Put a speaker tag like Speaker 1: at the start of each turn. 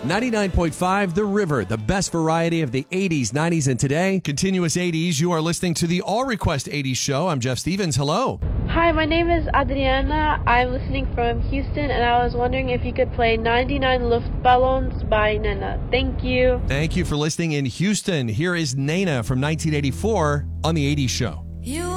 Speaker 1: 99.5 The River, the best variety of the 80s, 90s, and today. Continuous 80s. You are listening to the All Request 80s show. I'm Jeff Stevens. Hello.
Speaker 2: Hi, my name is Adriana. I'm listening from Houston, and I was wondering if you could play 99 Luftballons by Nena. Thank you.
Speaker 1: Thank you for listening in Houston. Here is Nena from 1984 on the 80s show.
Speaker 3: You